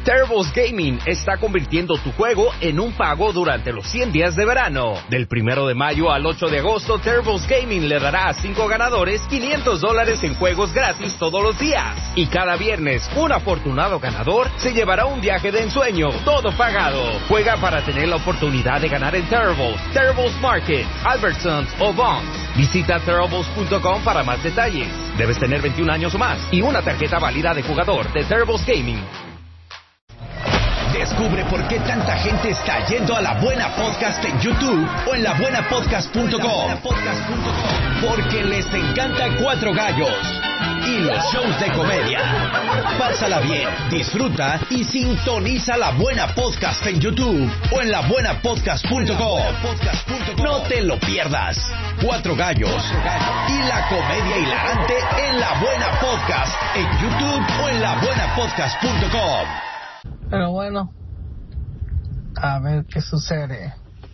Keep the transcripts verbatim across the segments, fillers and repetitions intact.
Terribles Gaming está convirtiendo tu juego en un pago durante los cien días de verano. Del primero de mayo al ocho de agosto, Terribles Gaming le dará a cinco ganadores quinientos dólares en juegos gratis todos los días. Y cada viernes, un afortunado ganador se llevará un viaje de ensueño, todo pagado. Juega para tener la oportunidad de ganar en Terribles, Terribles Market, Albertsons o Vons. Visita terribles punto com para más detalles. Debes tener veintiún años o más y una tarjeta válida de jugador de Terribles Gaming. Descubre por qué tanta gente está yendo a La Buena Podcast en YouTube o en la buena podcast punto com. Porque les encanta Cuatro Gallos y los shows de comedia. Pásala bien, disfruta y sintoniza La Buena Podcast en YouTube o en la buena podcast punto com. No te lo pierdas. Cuatro Gallos y la comedia hilarante en La Buena Podcast en YouTube o en la buena podcast punto com. Pero bueno, a ver qué sucede.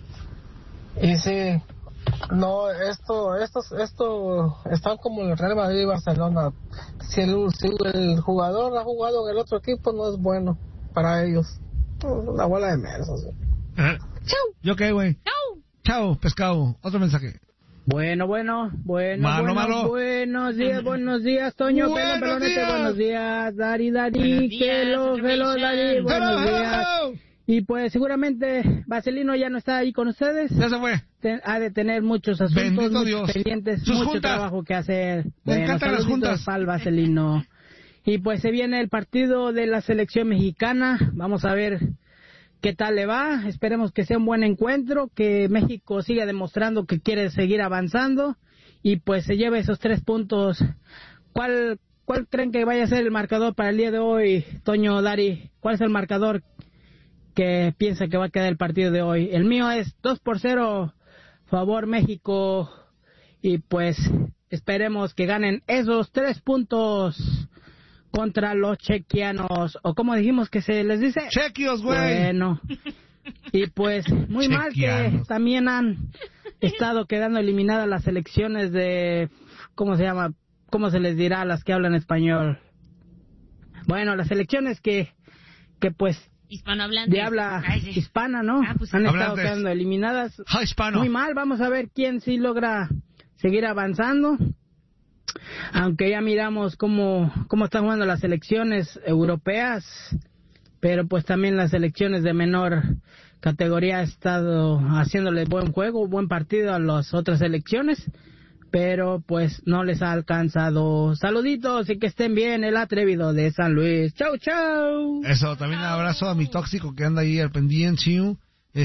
Y sí, no, esto, estos, esto, están como el Real Madrid y Barcelona. Si el, si el jugador ha jugado en el otro equipo, no es bueno para ellos. Una bola de menos. ¿Eh? Chau. ¿Yo qué, güey? Chau. Chau, pescado. Otro mensaje. Bueno, bueno, bueno, malo, bueno, malo. buenos días, buenos días, Toño, buenos Pelón, Pelonete, días. buenos días, Dari, Dari, hello, hello, Dari, buenos hello, días. hello. Y pues seguramente Vaselino ya no está ahí con ustedes. Ya se fue. Ten, ha de tener muchos asuntos, Bendito muchos Dios. pendientes, Sus mucho juntas. trabajo que hacer. Me Bueno, encantan las saluditos juntas. para el Vaselino. Y pues se viene el partido de la selección mexicana, vamos a ver qué tal le va, esperemos que sea un buen encuentro, que México siga demostrando que quiere seguir avanzando y pues se lleve esos tres puntos. ¿Cuál, cuál creen que vaya a ser el marcador para el día de hoy, Toño, Dari? ¿Cuál es el marcador que piensa que va a quedar el partido de hoy? El mío es dos por cero, favor México, y pues esperemos que ganen esos tres puntos contra los chequianos, o como dijimos que se les dice, chequios, güey. Bueno, y pues muy mal que también han estado quedando eliminadas las selecciones de, ¿cómo se llama? ¿Cómo se les dirá a las que hablan español? Bueno, las selecciones que, que pues hispanohablantes de habla Ay, sí. hispana, ¿no? Ah, pues, han hablantes. estado quedando eliminadas. Ja, hispano. Muy mal, vamos a ver quién sí logra seguir avanzando. Aunque ya miramos cómo, cómo están jugando las selecciones europeas, pero pues también las selecciones de menor categoría han estado haciéndole buen juego, buen partido a las otras selecciones, pero pues no les ha alcanzado. Saluditos y que estén bien, el atrevido de San Luis. Chau, chau. Eso, también un abrazo a mi tóxico que anda ahí al pendiente.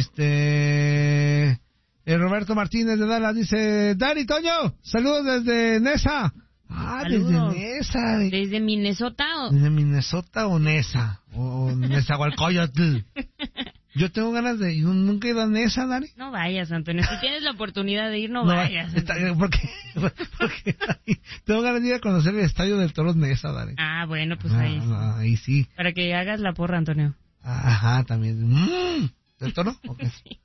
Este... El Roberto Martínez de Dallas dice, Dari, Toño, saludos desde Nesa. Ah, Saludos. desde Nesa. ¿Desde Minnesota o...? ¿Desde Minnesota o Nesa? O Nezahualcóyotl. Yo tengo ganas de... Yo nunca he ido a Nesa, Dari. No vayas, Antonio. Si tienes la oportunidad de ir, no, No, vayas. está- porque, porque ahí- tengo ganas de ir a conocer el estadio del Toros Nesa, Dari. Ah, bueno, pues Ah, ahí sí. ah, ahí sí. Para que hagas la porra, Antonio. Ajá, también. Mm, ¿del Toro? Ok.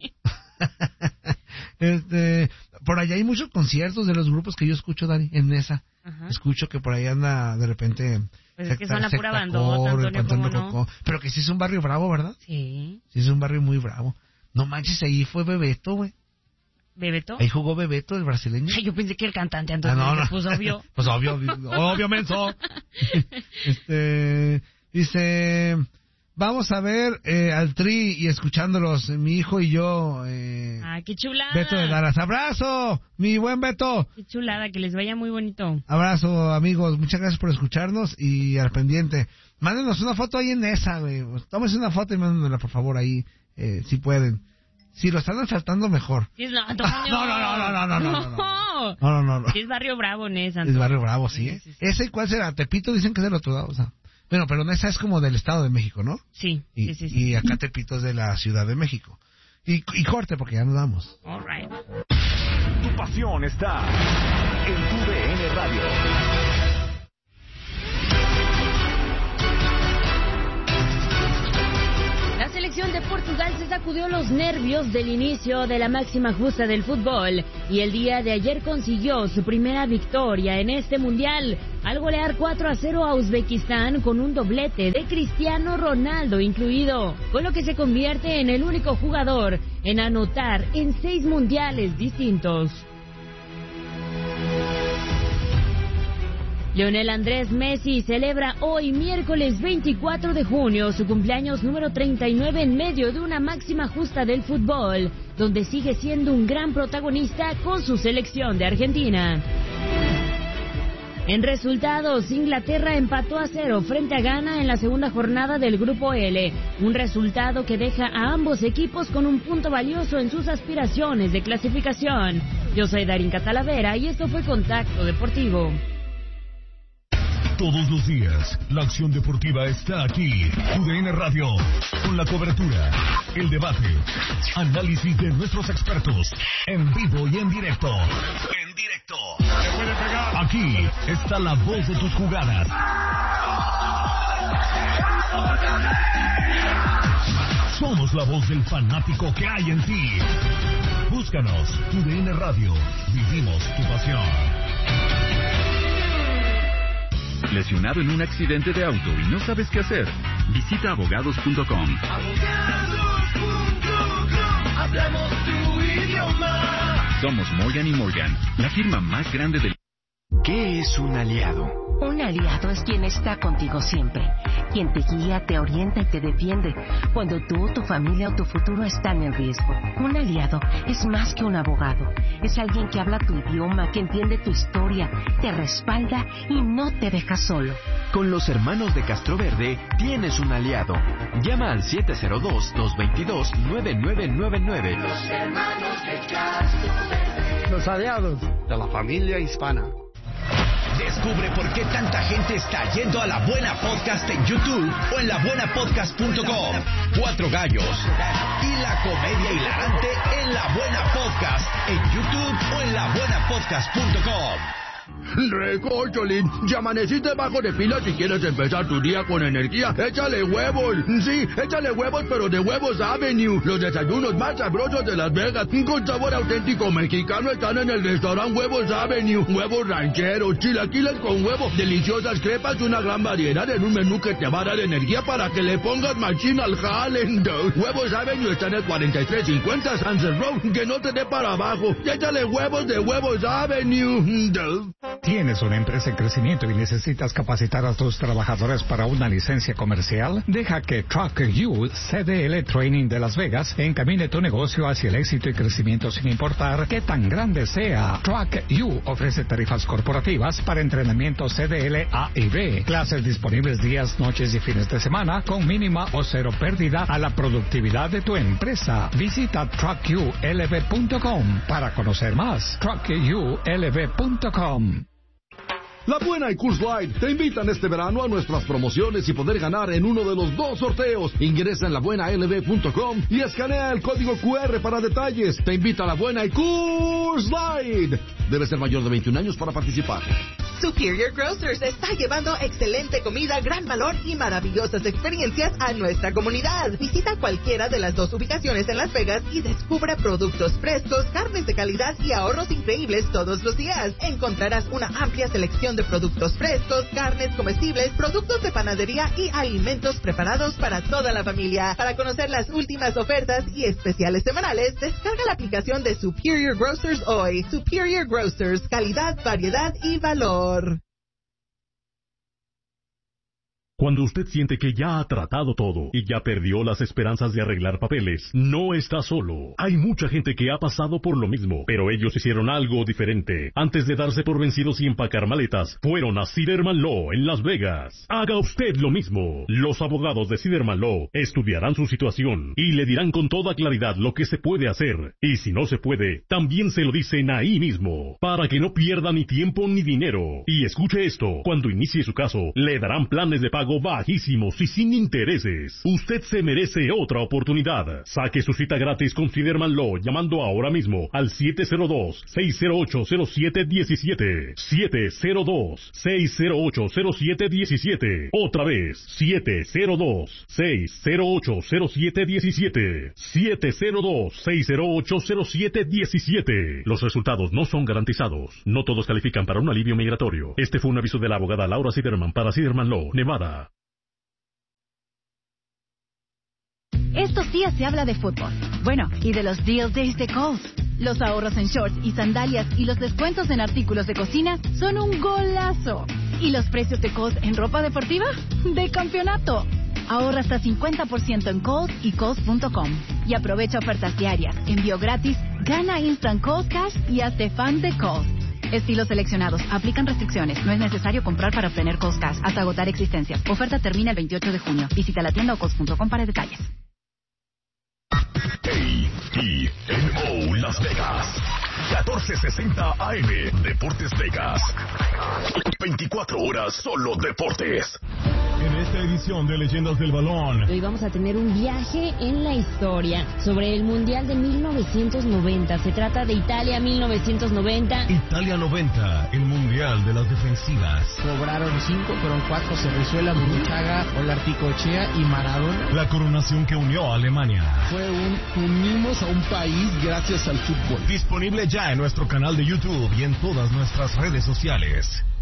Este, por allá hay muchos conciertos de los grupos que yo escucho, Dari, en Nesa. Ajá. Escucho que por ahí anda de repente... Pues es que son la Secta pura bandota, Core, Antonio, Pantón ¿cómo de no? Cocó. Pero que sí es un barrio bravo, ¿verdad? Sí. Sí es un barrio muy bravo. No manches, ahí fue Bebeto, güey. ¿Bebeto? Ahí jugó Bebeto, el brasileño. Ay, yo pensé que el cantante, Ah, Antonio. no, no. Pues obvio. Pues obvio, obvio, menso. Este, dice, vamos a ver eh, al Tri y escuchándolos, mi hijo y yo. Eh, Ah, qué chulada. Beto de Dallas, abrazo, mi buen Beto. Qué chulada, que les vaya muy bonito. Abrazo, amigos, muchas gracias por escucharnos y al pendiente. Mándenos una foto ahí en esa, güey. Tómense una foto y mándenosla, por favor, ahí, eh, si pueden. Si lo están asaltando, mejor. Sí, no, Antonio. No, no, no, no, no, no, no, no, no. No, no, no, no. Sí, es barrio bravo, Nesa. Es barrio bravo, sí, ¿eh? Sí, sí, sí. ¿Ese cuál será? Tepito dicen que es del otro lado, o sea. Bueno, pero esa es como del Estado de México, ¿no? Sí, Y, sí, sí, sí. y acá Tepito es de la Ciudad de México. Y, y corte, porque ya nos damos. All right. Tu pasión está en tu D N Radio. La selección de Portugal se sacudió los nervios del inicio de la máxima justa del fútbol y el día de ayer consiguió su primera victoria en este mundial al golear cuatro a cero a Uzbekistán con un doblete de Cristiano Ronaldo incluido, con lo que se convierte en el único jugador en anotar en seis mundiales distintos. Lionel Andrés Messi celebra hoy, miércoles veinticuatro de junio, su cumpleaños número treinta y nueve en medio de una máxima justa del fútbol, donde sigue siendo un gran protagonista con su selección de Argentina. En resultados, Inglaterra empató a cero frente a Ghana en la segunda jornada del Grupo L, un resultado que deja a ambos equipos con un punto valioso en sus aspiraciones de clasificación. Yo soy Darín Catalavera y esto fue Contacto Deportivo. Todos los días, la acción deportiva está aquí. U D N Radio, con la cobertura, el debate, análisis de nuestros expertos, en vivo y en directo. En directo. Aquí está la voz de tus jugadas. Somos la voz del fanático que hay en ti. Búscanos, U D N Radio. Vivimos tu pasión. ¿Lesionado en un accidente de auto y no sabes qué hacer? Visita abogados punto com. Abogados punto com, hablamos tu idioma. Somos Morgan y Morgan, la firma más grande del... ¿Qué es un aliado? Un aliado es quien está contigo siempre, quien te guía, te orienta y te defiende cuando tú, tu familia o tu futuro están en riesgo. Un aliado es más que un abogado, es alguien que habla tu idioma, que entiende tu historia, te respalda y no te deja solo. Con los hermanos de Castroverde tienes un aliado. Llama al siete cero dos, dos dos dos, nueve nueve nueve nueve. Los hermanos de Castroverde. Los aliados de la familia hispana. Descubre por qué tanta gente está yendo a La Buena Podcast en YouTube o en la buena podcast punto com. Cuatro gallos y la comedia hilarante en La Buena Podcast en YouTube o en la buena podcast punto com. Recórcholín, ya amaneciste bajo de pila si quieres empezar tu día con energía. Échale huevos, sí, échale huevos, pero de Huevos Avenue. Los desayunos más sabrosos de Las Vegas, con sabor auténtico mexicano, están en el restaurante Huevos Avenue. Huevos rancheros, chilaquiles con huevo, deliciosas crepas, una gran variedad en un menú que te va a dar energía para que le pongas machín al jale. Huevos Avenue está en el cuarenta y tres cincuenta Sunset Road, que no te dé para abajo. Échale huevos de Huevos Avenue. ¿Tienes una empresa en crecimiento y necesitas capacitar a tus trabajadores para una licencia comercial? Deja que Truck U C D L Training de Las Vegas encamine tu negocio hacia el éxito y crecimiento sin importar qué tan grande sea. Truck U ofrece tarifas corporativas para entrenamiento C D L A y B. Clases disponibles días, noches y fines de semana con mínima o cero pérdida a la productividad de tu empresa. Visita truck u l v punto com para conocer más. truck u l v punto com. La Buena y Coors Light te invitan este verano a nuestras promociones y poder ganar en uno de los dos sorteos. Ingresa en la buena l v punto com y escanea el código Q R para detalles. Te invita La Buena y Coors Light. Debe ser mayor de veintiún años para participar. Superior Grocers está llevando excelente comida, gran valor y maravillosas experiencias a nuestra comunidad. Visita cualquiera de las dos ubicaciones en Las Vegas y descubre productos frescos, carnes de calidad y ahorros increíbles todos los días. Encontrarás una amplia selección de productos frescos, carnes comestibles, productos de panadería y alimentos preparados para toda la familia. Para conocer las últimas ofertas y especiales semanales, descarga la aplicación de Superior Grocers hoy. Superior Grocers, calidad, variedad y valor. Cuando usted siente que ya ha tratado todo y ya perdió las esperanzas de arreglar papeles, no está solo. Hay mucha gente que ha pasado por lo mismo, pero ellos hicieron algo diferente. Antes de darse por vencidos y empacar maletas, fueron a Siderman Law en Las Vegas. Haga usted lo mismo. Los abogados de Siderman Law estudiarán su situación y le dirán con toda claridad lo que se puede hacer. Y si no se puede, también se lo dicen ahí mismo, para que no pierda ni tiempo ni dinero. Y escuche esto, cuando inicie su caso, le darán planes de pago pago bajísimos y sin intereses. Usted se merece otra oportunidad. Saque su cita gratis con Fiderman Law llamando ahora mismo al siete cero dos, seis cero ocho, cero siete uno siete. siete cero dos, seis cero ocho, cero siete uno siete. Otra vez, siete cero dos, seis cero ocho, cero siete uno siete. siete cero dos, seis cero ocho, cero siete uno siete. Los resultados no son garantizados. No todos califican para un alivio migratorio. Este fue un aviso de la abogada Laura Siderman para Siderman Law, Nevada. Estos días se habla de fútbol. Bueno, y de los Deal Days de Kohl's. Los ahorros en shorts y sandalias y los descuentos en artículos de cocina son un golazo. ¿Y los precios de Kohl's en ropa deportiva? ¡De campeonato! Ahorra hasta cincuenta por ciento en Kohl's y Kohl's punto com. Y aprovecha ofertas diarias, envío gratis, gana Instant Kohl's Cash y hazte fan de Kohl's. Estilos seleccionados. Aplican restricciones. No es necesario comprar para obtener Kohl's Cash hasta agotar existencias. Oferta termina el veintiocho de junio. Visita la tienda o Kohl's punto com para detalles. A E N O Las Vegas, catorce sesenta A M, Deportes Vegas. veinticuatro horas solo deportes. En esta edición de Leyendas del Balón, hoy vamos a tener un viaje en la historia sobre el Mundial de mil novecientos noventa. Se trata de Italia mil novecientos noventa. Italia noventa, el Mundial de las defensivas. Cobraron cinco, fueron cuatro, Cerrizuela, Burruchaga, Olarticochea y Maradona. La coronación que unió a Alemania. Fue un unimos a un país gracias al fútbol. Disponible ya en nuestro canal de YouTube y en todas nuestras redes sociales.